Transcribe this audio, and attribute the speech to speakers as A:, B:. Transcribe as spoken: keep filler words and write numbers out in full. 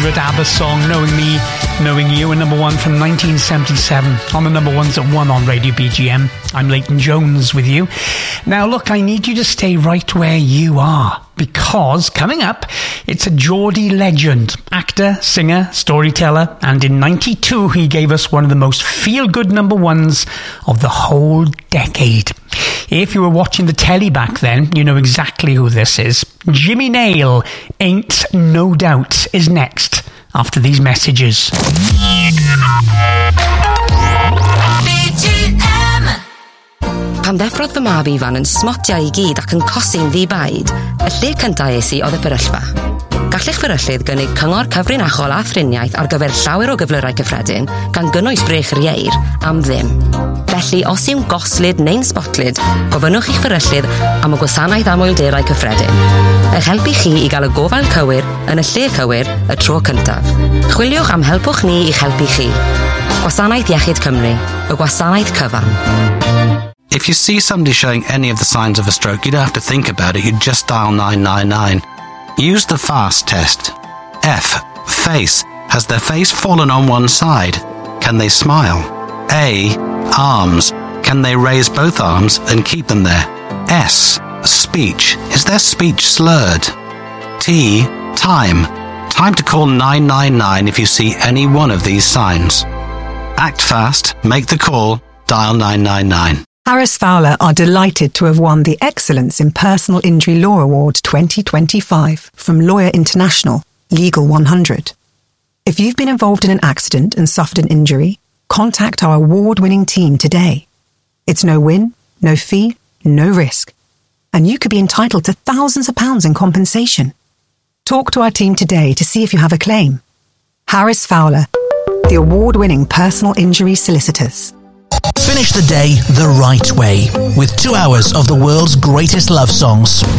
A: favourite ABBA song, Knowing Me, Knowing You, a number one from nineteen seventy-seven on the number ones at one on Radio B G M. I'm Leighton Jones with you. Now look, I need you to stay right where you are, because coming up, it's a Geordie legend, actor, singer, storyteller, and in ninety-two he gave us one of the most feel-good number ones of the whole decade. If you were watching the telly back then, you know exactly who this is. Jimmy Nail, Ain't No Doubt, is next after these messages.
B: Pan ddeffrodd fy mab ifan yn smotiau I gyd ac yn cosi'n ddibaid, y lle cyntaf es I oedd y fferyllfa. Gallech fferyllydd gynnig cyngor cyfrinachol a thriniaeth ar gyfer llawer o gyflyrau cyffredin gan gynnwys brech yr ieir am ddim. Felly, os yw'n goslyd neu'n sbotlyd, gofynnwch i'ch fferyllydd am y gwasanaeth amwylderau cyffredin. Eich helpu chi I gael y gofal cywir yn y lle cywir y tro cyntaf. Chwiliwch am helpwch ni i'ch helpu chi. Gwasanaeth Iechyd Cymru, y gwasanaeth cyfan.
C: If you see somebody showing any of the signs of a stroke, you don't have to think about it, you just dial nine nine nine. Use the FAST test. F. Face. Has their face fallen on one side? Can they smile? A. Arms. Can they raise both arms and keep them there? S. Speech. Is their speech slurred? T. Time. Time to call nine nine nine if you see any one of these signs. Act fast, make the call, dial nine nine nine.
D: Harris Fowler are delighted to have won the Excellence in Personal Injury Law Award twenty twenty-five from Lawyer International, Legal one hundred. If you've been involved in an accident and suffered an injury, contact our award-winning team today. It's no win, no fee, no risk. And you could be entitled to thousands of pounds in compensation. Talk to our team today to see if you have a claim. Harris Fowler, the award-winning personal injury solicitors.
E: Finish the day the right way with two hours of the world's greatest love songs.